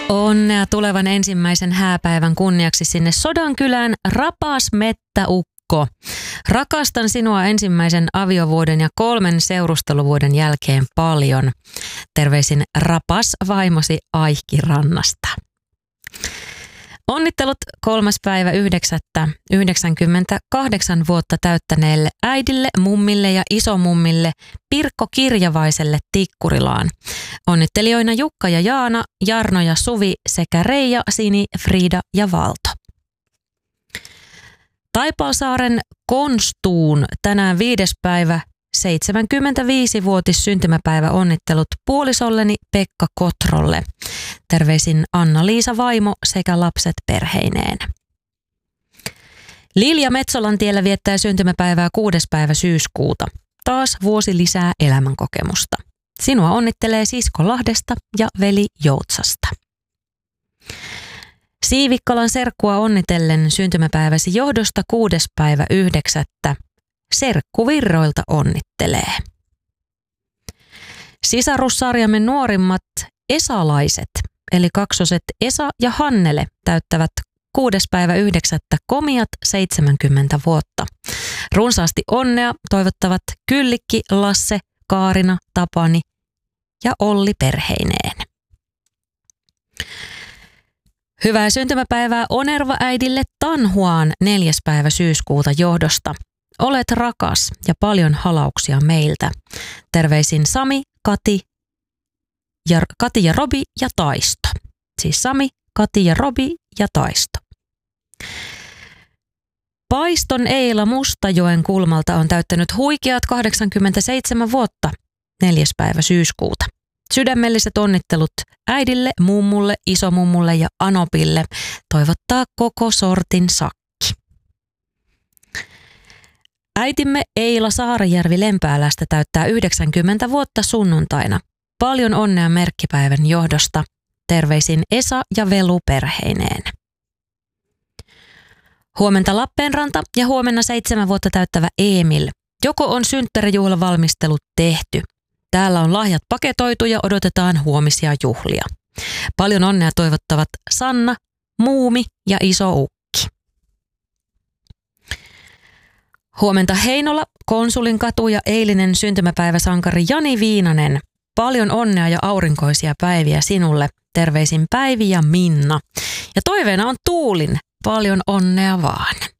Onnea tulevan ensimmäisen hääpäivän kunniaksi sinne Sodankylään, rapas mettäukko. Rakastan sinua ensimmäisen aviovuoden ja 3 seurusteluvuoden jälkeen paljon. Terveisin rapas vaimosi Aihki Rannasta. Onnittelut 3.9. 98 vuotta täyttäneelle äidille, mummille ja isomummille Pirkko Kirjavaiselle Tikkurilaan. Onnittelijoina Jukka ja Jaana, Jarno ja Suvi sekä Reija, Sini, Frida ja Valto. Taipalsaaren Konstuun tänään 5. päivä 75-vuotis syntymäpäivä onnittelut puolisolleni Pekka Kotrolle. Terveisin Anna-Liisa vaimo sekä lapset perheineen. Lilja Metsolantiellä viettää syntymäpäivää 6. päivä syyskuuta. Taas vuosi lisää elämänkokemusta. Sinua onnittelee sisko Lahdesta ja veli Joutsasta. Siivikkalan serkkua onnitellen syntymäpäiväsi johdosta 6. päivä 9. Serkku Virroilta onnittelee. Sisarussarjamme nuorimmat esalaiset, eli kaksoset Esa ja Hannele, täyttävät 6. päivä 9. komiat 70 vuotta. Runsaasti onnea toivottavat Kyllikki, Lasse, Kaarina, Tapani ja Olli perheineen. Hyvää syntymäpäivää Onerva-äidille Tanhuaan 4. päivä syyskuuta johdosta. Olet rakas ja paljon halauksia meiltä. Terveisin Sami, Kati ja Robi ja Taisto. Siis Sami, Kati ja Robi ja Taisto. Paiston Eila Mustajoen kulmalta on täyttänyt huikeat 87 vuotta 4. päivä syyskuuta. Sydämelliset onnittelut äidille, mummulle, isomummulle ja Anopille toivottaa koko sortin sakki. Äitimme Eila Saarijärvi Lempäälästä täyttää 90 vuotta sunnuntaina. Paljon onnea merkkipäivän johdosta. Terveisin Esa ja Velu perheineen. Huomenta Lappeenranta ja huomenna 7 vuotta täyttävä Emil. Joko on synttärijuhlavalmistelut tehty? Täällä on lahjat paketoitu ja odotetaan huomisia juhlia. Paljon onnea toivottavat Sanna, Muumi ja Iso Ukki. Huomenta Heinola, Konsulinkatu ja eilinen syntymäpäiväsankari Jani Viinanen. Paljon onnea ja aurinkoisia päiviä sinulle. Terveisin Päivi ja Minna. Ja toiveena on Tuulin. Paljon onnea vaan.